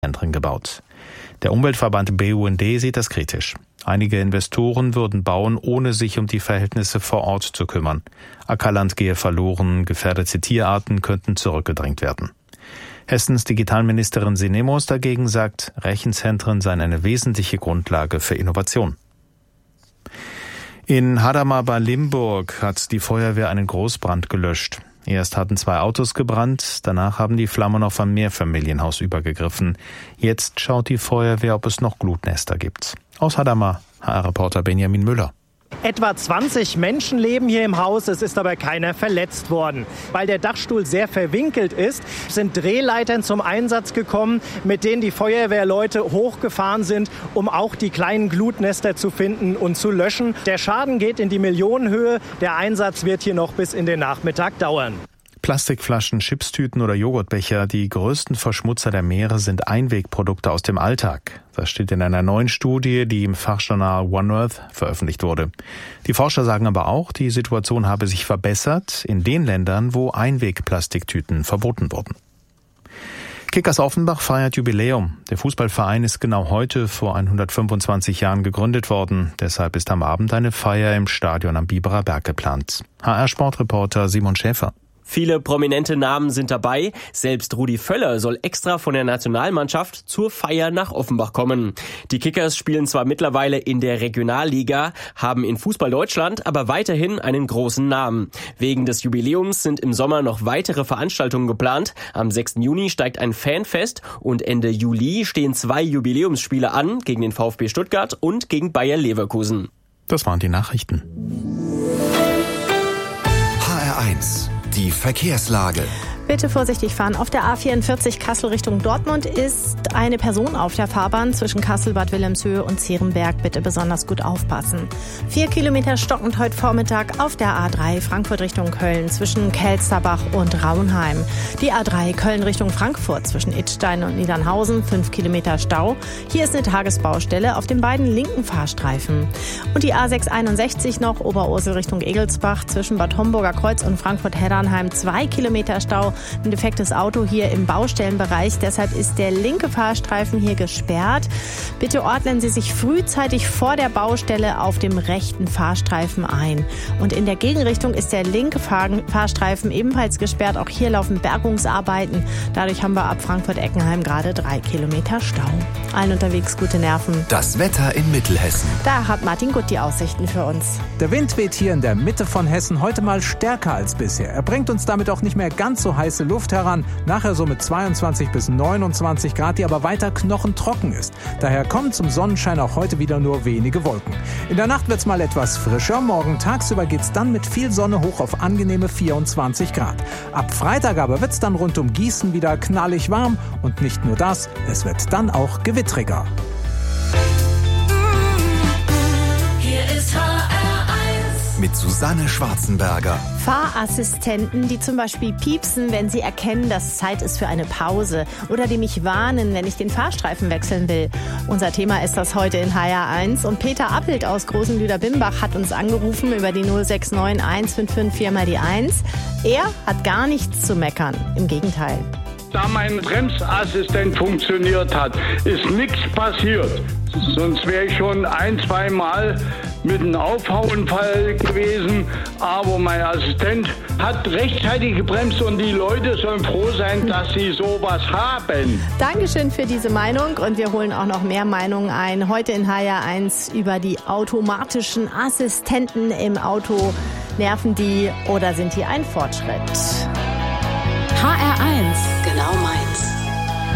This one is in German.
Zentren gebaut. Der Umweltverband BUND sieht das kritisch. Einige Investoren würden bauen, ohne sich um die Verhältnisse vor Ort zu kümmern. Ackerland gehe verloren, gefährdete Tierarten könnten zurückgedrängt werden. Hessens Digitalministerin Sinemus dagegen sagt, Rechenzentren seien eine wesentliche Grundlage für Innovation. In Hadamar bei Limburg hat die Feuerwehr einen Großbrand gelöscht. Erst hatten 2 Autos gebrannt, danach haben die Flammen auf ein Mehrfamilienhaus übergegriffen. Jetzt schaut die Feuerwehr, ob es noch Glutnester gibt. Aus Hadamar, HR-Reporter Benjamin Müller. Etwa 20 Menschen leben hier im Haus, es ist aber keiner verletzt worden. Weil der Dachstuhl sehr verwinkelt ist, sind Drehleitern zum Einsatz gekommen, mit denen die Feuerwehrleute hochgefahren sind, um auch die kleinen Glutnester zu finden und zu löschen. Der Schaden geht in die Millionenhöhe, der Einsatz wird hier noch bis in den Nachmittag dauern. Plastikflaschen, Chipstüten oder Joghurtbecher, die größten Verschmutzer der Meere sind Einwegprodukte aus dem Alltag. Das steht in einer neuen Studie, die im Fachjournal One Earth veröffentlicht wurde. Die Forscher sagen aber auch, die Situation habe sich verbessert in den Ländern, wo Einwegplastiktüten verboten wurden. Kickers Offenbach feiert Jubiläum. Der Fußballverein ist genau heute vor 125 Jahren gegründet worden. Deshalb ist am Abend eine Feier im Stadion am Biberer Berg geplant. HR-Sportreporter Simon Schäfer. Viele prominente Namen sind dabei. Selbst Rudi Völler soll extra von der Nationalmannschaft zur Feier nach Offenbach kommen. Die Kickers spielen zwar mittlerweile in der Regionalliga, haben in Fußball Deutschland aber weiterhin einen großen Namen. Wegen des Jubiläums sind im Sommer noch weitere Veranstaltungen geplant. Am 6. Juni steigt ein Fanfest und Ende Juli stehen 2 Jubiläumsspiele an, gegen den VfB Stuttgart und gegen Bayer Leverkusen. Das waren die Nachrichten. HR1 Die Verkehrslage. Bitte vorsichtig fahren. Auf der A44 Kassel Richtung Dortmund ist eine Person auf der Fahrbahn zwischen Kassel, Bad Wilhelmshöhe und Zierenberg. Bitte besonders gut aufpassen. 4 Kilometer stockend heute Vormittag auf der A3 Frankfurt Richtung Köln zwischen Kelsterbach und Raunheim. Die A3 Köln Richtung Frankfurt zwischen Idstein und Niedernhausen. 5 Kilometer Stau. Hier ist eine Tagesbaustelle auf den beiden linken Fahrstreifen. Und die A661 noch Oberursel Richtung Egelsbach zwischen Bad Homburger Kreuz und Frankfurt-Heddernheim. 2 Kilometer Stau. Ein defektes Auto hier im Baustellenbereich. Deshalb ist der linke Fahrstreifen hier gesperrt. Bitte ordnen Sie sich frühzeitig vor der Baustelle auf dem rechten Fahrstreifen ein. Und in der Gegenrichtung ist der linke Fahrstreifen ebenfalls gesperrt. Auch hier laufen Bergungsarbeiten. Dadurch haben wir ab Frankfurt-Eckenheim gerade 3 Kilometer Stau. Allen unterwegs gute Nerven. Das Wetter in Mittelhessen. Da hat Martin Gutt die Aussichten für uns. Der Wind weht hier in der Mitte von Hessen heute mal stärker als bisher. Er bringt uns damit auch nicht mehr ganz so heiße Luft heran, nachher so mit 22 bis 29 Grad, die aber weiter knochentrocken ist. Daher kommen zum Sonnenschein auch heute wieder nur wenige Wolken. In der Nacht wird's mal etwas frischer, morgen tagsüber geht's dann mit viel Sonne hoch auf angenehme 24 Grad. Ab Freitag aber wird's dann rund um Gießen wieder knallig warm und nicht nur das, es wird dann auch gewittriger. Hier ist HR1 mit Susanne Schwarzenberger. Fahrassistenten, die zum Beispiel piepsen, wenn sie erkennen, dass Zeit ist für eine Pause oder die mich warnen, wenn ich den Fahrstreifen wechseln will. Unser Thema ist das heute in HR1 und Peter Appelt aus Großen Lüder-Bimbach hat uns angerufen über die 069 155 4 mal die 1. Er hat gar nichts zu meckern, im Gegenteil. Da mein Bremsassistent funktioniert hat, ist nichts passiert. Sonst wäre ich schon 1-2 Mal mit einem Auffahrunfall gewesen. Aber mein Assistent hat rechtzeitig gebremst und die Leute sollen froh sein, dass sie sowas haben. Dankeschön für diese Meinung und wir holen auch noch mehr Meinungen ein. Heute in HR1 über die automatischen Assistenten im Auto. Nerven die oder sind die ein Fortschritt? HR1, genau mein.